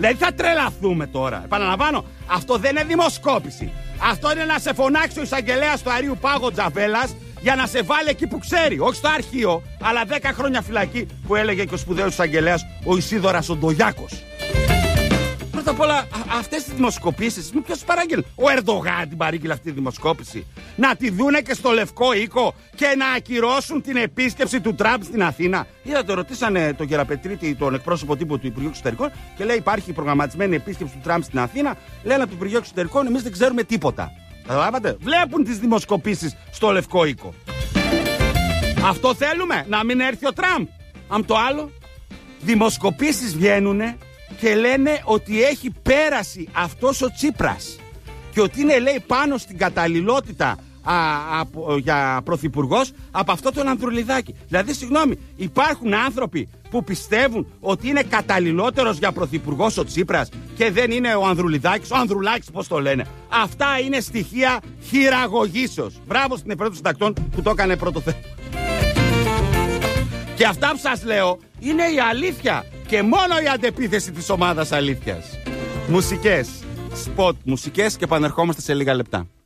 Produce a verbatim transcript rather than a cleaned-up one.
Δηλαδή θα τρελαθούμε τώρα. Επαναλαμβάνω, αυτό δεν είναι δημοσκόπηση. Αυτό είναι να σε φωνάξει ο εισαγγελέας του Αρείου Πάγο Τζαβέλας για να σε βάλει εκεί που ξέρει. Όχι στο αρχείο, αλλά δέκα χρόνια φυλακή που έλεγε και ο σπουδαίος εισαγγελέας ο Ισίδωρας ο Ντογιάκος. Πρώτα απ' όλα, αυτές τις δημοσκοπήσεις, ποιος τις παράγγελε? Ο Ερντογάν την παρήγγειλε αυτή τη δημοσκόπηση. Να τη δούνε και στο Λευκό Οίκο και να ακυρώσουν την επίσκεψη του Τραμπ στην Αθήνα. Είδατε, ρωτήσανε τον Γεραπετρίτη, τον εκπρόσωπο τύπου του Υπουργείου Εξωτερικών, και λέει: υπάρχει προγραμματισμένη επίσκεψη του Τραμπ στην Αθήνα. Λένε από το Υπουργείο Εξωτερικών: εμείς δεν ξέρουμε τίποτα. Καταλάβατε? Βλέπουν τις δημοσκοπήσεις στο Λευκό Οίκο. Αυτό θέλουμε, να μην έρθει ο Τραμπ? Αν το άλλο, δημοσκοπήσεις βγαίνουνε και λένε ότι έχει πέρασει αυτός ο Τσίπρας και ότι είναι, λέει, πάνω στην καταλληλότητα α, α, για πρωθυπουργός από αυτό τον Ανδρουλιδάκη. Δηλαδή, συγγνώμη, υπάρχουν άνθρωποι που πιστεύουν ότι είναι καταλληλότερος για πρωθυπουργός ο Τσίπρας και δεν είναι ο Ανδρουλιδάκης, ο Ανδρουλάκης πώς το λένε. Αυτά είναι στοιχεία χειραγωγήσεως. Μπράβο στην Εφραίων των Συντακτών που το έκανε πρώτο θέμα. Και αυτά που σας λέω είναι η αλήθεια και μόνο η αντεπίθεση της ομάδας αλήθειας. Μουσικές, σποτ, μουσικές και επανερχόμαστε σε λίγα λεπτά.